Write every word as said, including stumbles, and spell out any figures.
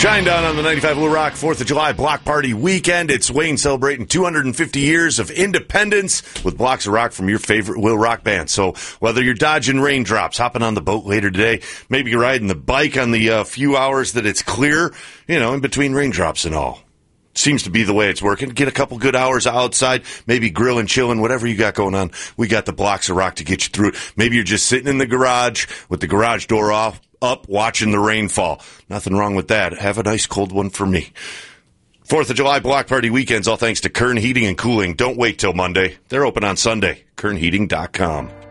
Shine down on the ninety-five Will Rock fourth of July Block Party weekend. It's Wayne celebrating two hundred fifty years of independence with blocks of rock from your favorite Will Rock band. So whether you're dodging raindrops, hopping on the boat later today, maybe you're riding the bike on the uh, few hours that it's clear, you know, in between raindrops and all. Seems to be the way it's working. Get a couple good hours outside, maybe grilling, chilling, whatever you got going on. We got the blocks of rock to get you through it. Maybe you're just sitting in the garage with the garage door off, up, watching the rain fall. Nothing wrong with that. Have a nice cold one for me. fourth of July Block Party weekends, all thanks to Kern Heating and Cooling. Don't wait till Monday. They're open on Sunday. kern heating dot com.